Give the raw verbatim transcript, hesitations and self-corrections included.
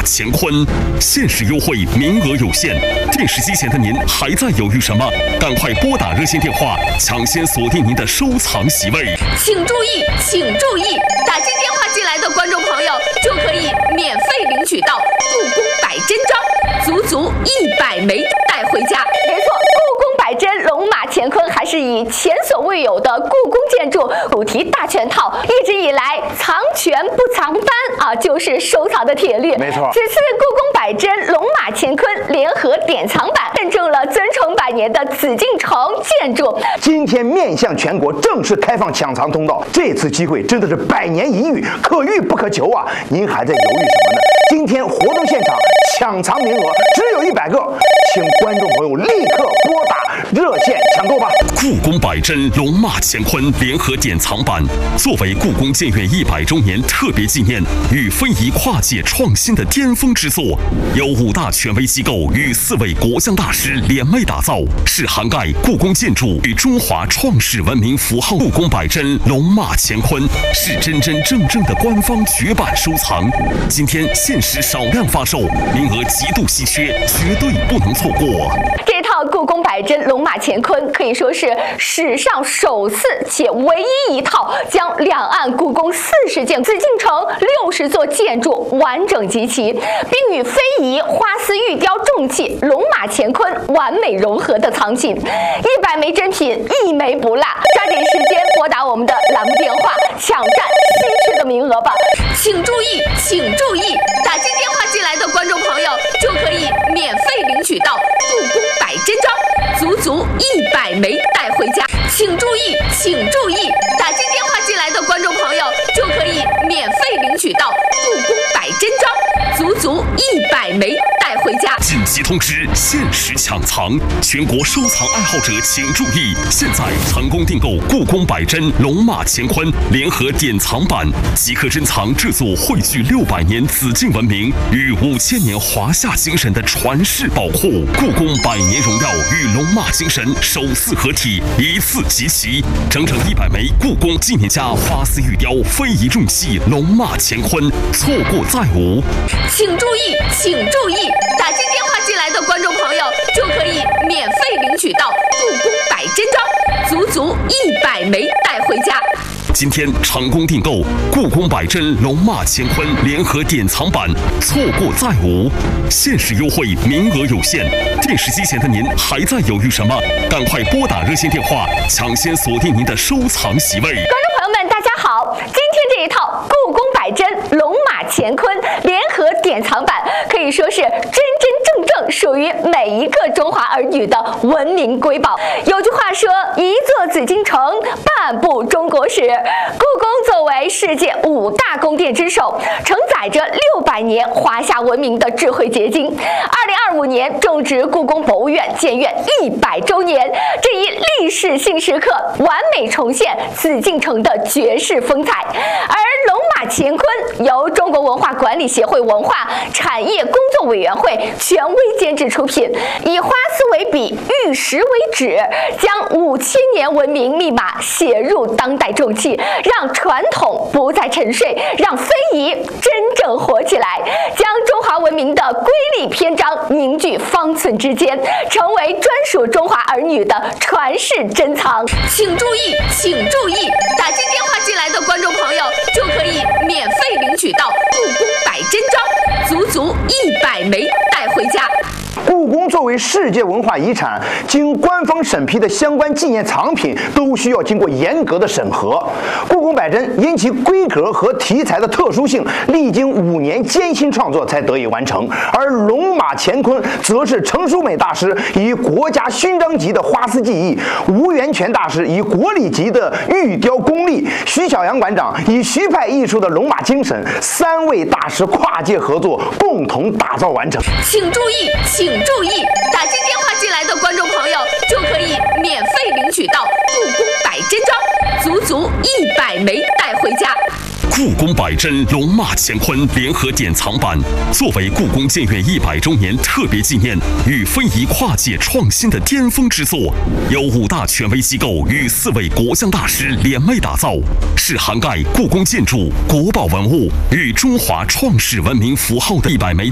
乾坤，限时优惠，名额有限。电视机前的您还在犹豫什么？赶快拨打热线电话，抢先锁定您的收藏席位。 请注意，请注意，打进电话进来的观众朋友就可以免费领取到故宫百珍装，足足一百枚带回家。 没错，故宫百珍龙马乾坤还是以前所未有的故宫建筑主题大全套，一直以来藏全不藏斑啊，就是收藏的铁律。 没错， 此次故宫百珍龙马乾坤联合典藏版认证了尊崇百年的紫禁城建筑。 今天面向全国正式开放抢藏通道，这次机会真的是百年一遇，可遇不可求啊！您还在犹豫什么呢？今天活动现场抢藏名额只有一百个，请观众朋友立刻拨打热线抢购吧！ 故宫百珍龙马乾坤联合典藏版作为故宫建院一百周年特别纪念与非遗跨界创新的巅峰之作，由五大权威机构与四位国香大师联袂打造，是涵盖故宫建筑与中华创世文明符号。故宫百珍龙马乾坤是真真正正的官方绝版收藏，今天限时少量发售，名额极度稀缺，绝对不能错过。 这套故宫百珍龙马乾坤可以说是史上首次且唯一一套将两岸故宫四十件、紫禁城六十座建筑完整集齐，并与非遗、花丝、玉雕、重器、龙马乾坤完美融合的藏品，一百枚珍品一枚不落。抓紧时间拨打我们的栏目电话，抢占稀缺的名额吧！ 请注意，请注意，打进电话进来的观众朋友就可以免费领取到故宫百珍装，足足一百枚带回家。请注意，请注意，打进电话进来的观众朋友就可以免费领取到故宫百珍装，足足一百枚带回家。 紧急通知，限时抢藏，全国收藏爱好者请注意！现在成功订购故宫百珍龙马乾坤联合典藏版，即可珍藏这座汇聚六百年紫禁文明与五千年华夏精神的传世宝库。故宫百年荣耀与龙马精神首次合体，一次集齐，整整一百枚故宫纪念家花丝玉雕非遗重器龙马乾坤，错过再无。 请注意，请注意，打进电话进来的观众朋友就可以免费领取到故宫百珍装，足足一百枚带回家。 今天成功订购故宫百珍龙马乾坤联合典藏版，错过再无。限时优惠，名额有限。电视机前的您还在犹豫什么？赶快拨打热线电话，抢先锁定您的收藏席位。 观众朋友们，大家好！今天这一套故宫百珍龙马乾坤联合典藏版可以说是真真正正属于每一个中华儿女的文明瑰宝。有句话说，一座紫禁城，半部中国史。故宫作为世界五大宫殿之首，承载着六百年华夏文明的智慧结晶。二零二五年正值故宫博物院建院一百周年，这一历史性时刻完美重现紫禁城的绝世风采。而龙马乾坤由中国文化管理协会文化产业工作委员会权威监制出品，以花丝为笔，玉石为纸，将五千年文明密码写入当代重器，让传统不再沉睡，让非遗真正活起来，将中华文明的瑰丽篇章凝聚方寸之间，成为专属中华儿女的传世珍藏。 请注意，请注意，打进电话进来的观众朋友就可以免费领取到故宫百珍装，足足一百枚带回家。 故宫作为世界文化遗产，经官方审批的相关纪念藏品都需要经过严格的审核。故宫百珍因其规格和题材的特殊性，历经五年艰辛创作才得以完成。而龙马乾坤则是程淑美大师以国家勋章级的花丝技艺，吴源泉大师以国礼级的玉雕功力，徐小阳馆长以徐派艺术的龙马精神，三位大师跨界合作，共同打造完成。 请注意，请注意，打进电话进来的观众朋友就可以免费领取到故宫百珍装，足足一百枚带回家。 故宫百珍龙马乾坤联合典藏版作为故宫建院一百周年特别纪念与非遗跨界创新的巅峰之作，由五大权威机构与四位国香大师联袂打造，是涵盖故宫建筑、国宝文物与中华创世文明符号的一百枚